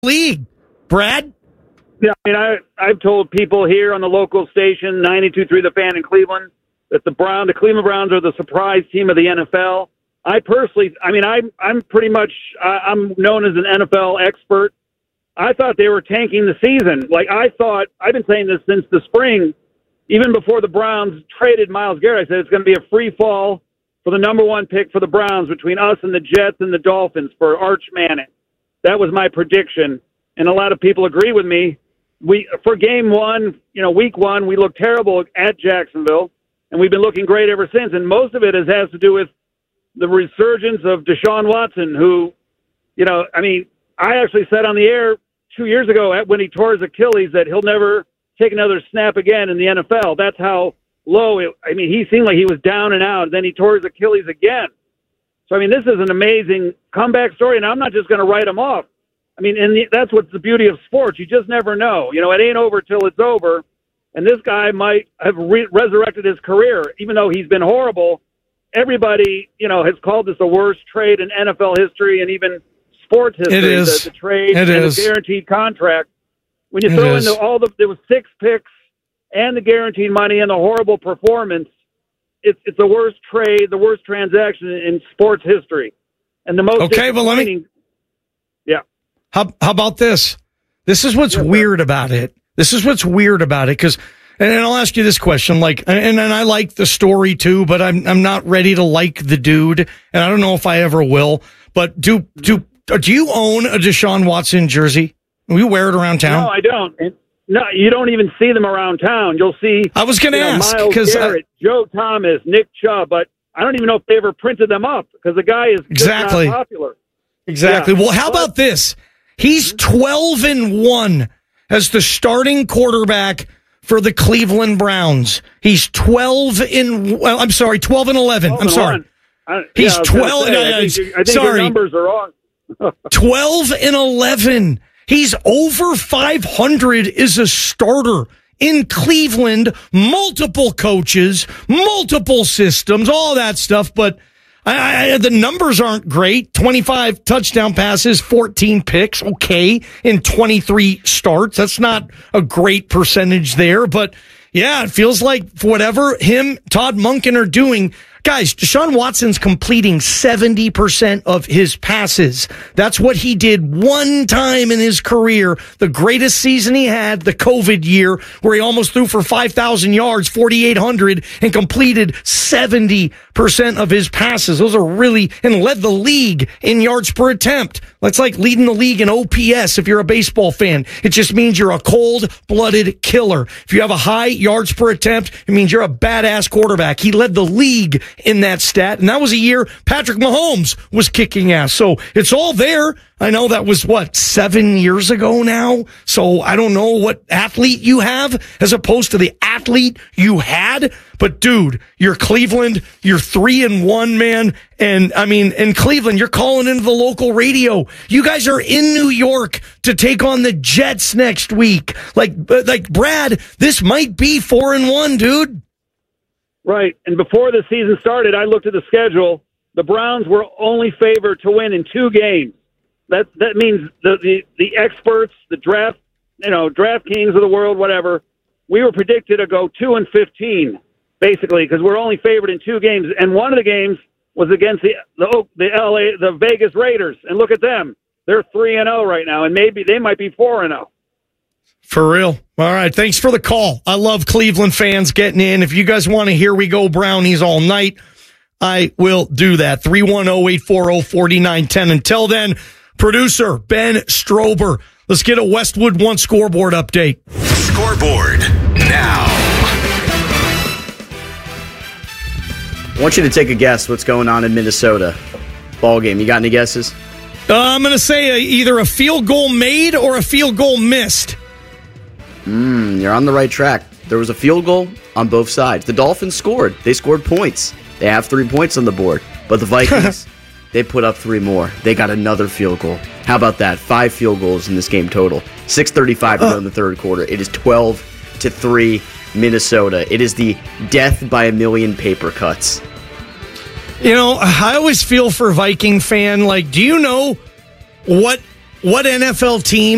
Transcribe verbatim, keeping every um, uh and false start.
league. Brad? Yeah, I mean, I, I've told people here on the local station, ninety-two point three The Fan in Cleveland, that the Brown, the Cleveland Browns are the surprise team of the N F L. I personally, I mean, I'm, I'm pretty much, uh, I'm known as an N F L expert. I thought they were tanking the season. Like, I thought, I've been saying this since the spring, even before the Browns traded Myles Garrett. I said it's going to be a free fall for the number one pick for the Browns between us and the Jets and the Dolphins for Arch Manning. That was my prediction, and a lot of people agree with me. We for game one, you know, week one, we looked terrible at Jacksonville, and we've been looking great ever since. And most of it has, has to do with the resurgence of Deshaun Watson, who, you know, I mean, I actually said on the air two years ago when he tore his Achilles that he'll never take another snap again in the N F L. That's how low it, I mean, he seemed like he was down and out, and then he tore his Achilles again. So, I mean, this is an amazing comeback story, and I'm not just going to write him off. I mean, and the, that's what's the beauty of sports. You just never know. You know, it ain't over till it's over. And this guy might have re- resurrected his career, even though he's been horrible. Everybody, you know, has called this the worst trade in N F L history and even sports history. It is. The, the trade it and is. the guaranteed contract. When you it throw is. in the, all the, there was six picks and the guaranteed money and the horrible performance, it's it's the worst trade, the worst transaction in sports history, and the most. Okay, but let me. Yeah. How how about this? This is what's yes, weird sir. about it. This is what's weird about it, because, and I'll ask you this question, like, and, and I like the story too, but I'm I'm not ready to like the dude, and I don't know if I ever will. But do do do you own a Deshaun Watson jersey? Will you wear it around town? No, I don't. And no, you don't even see them around town. You'll see. I was going to ask Myles because Garrett, Joe Thomas, Nick Chubb, but I don't even know if they ever printed them up because the guy is just exactly not popular. Exactly. Yeah. Well, how about this? He's twelve and one as the starting quarterback for the Cleveland Browns. He's twelve in. Well, I'm sorry, twelve and eleven. I'm sorry. I, He's yeah, twelve. Say, No, I no, think, I think sorry, your numbers are wrong. twelve and eleven. He's over five hundred as a starter in Cleveland. Multiple coaches, multiple systems, all that stuff. But I, I, the numbers aren't great. twenty-five touchdown passes, fourteen picks. Okay, in twenty-three starts. That's not a great percentage there. But yeah, it feels like for whatever him, Todd Monken are doing. Guys, Deshaun Watson's completing seventy percent of his passes. That's what he did one time in his career. The greatest season he had, the COVID year, where he almost threw for five thousand yards, forty-eight hundred, and completed seventy percent of his passes. Those are really, and led the league in yards per attempt. That's like leading the league in O P S if you're a baseball fan. It just means you're a cold-blooded killer. If you have a high yards per attempt, it means you're a badass quarterback. He led the league in that stat, and that was a year Patrick Mahomes was kicking ass. So it's all there. I know that was, what, seven years ago now? So I don't know what athlete you have as opposed to the athlete you had. But, dude, you're Cleveland. You're three and one, man. And, I mean, in Cleveland, you're calling into the local radio. You guys are in New York to take on the Jets next week. Like, like Brad, this might be four and one, dude. Right. And before the season started, I looked at the schedule. The Browns were only favored to win in two games. That that means the, the, the experts, the draft, you know, DraftKings of the world, whatever, we were predicted to go two and fifteen, basically, because we're only favored in two games. And one of the games was against the the, the L A the Vegas Raiders. And look at them. They're three and oh right now, and maybe they might be four and oh. For real. All right. Thanks for the call. I love Cleveland fans getting in. If you guys want to hear We Go Brownies all night, I will do that. three one zero, eight four zero, four nine one zero. Until then, producer Ben Strober, let's get a Westwood One scoreboard update. Scoreboard now. I want you to take a guess what's going on in Minnesota. Ball game. You got any guesses? Uh, I'm going to say a, either a field goal made or a field goal missed. Mm, you're on the right track. There was a field goal on both sides. The Dolphins scored. They scored points. They have three points on the board. But the Vikings, they put up three more. They got another field goal. How about that? Five field goals in this game total. six thirty-five to go in the third quarter. It is twelve to three Minnesota. It is the death by a million paper cuts. You know, I always feel for Viking fan. Like, do you know what what N F L team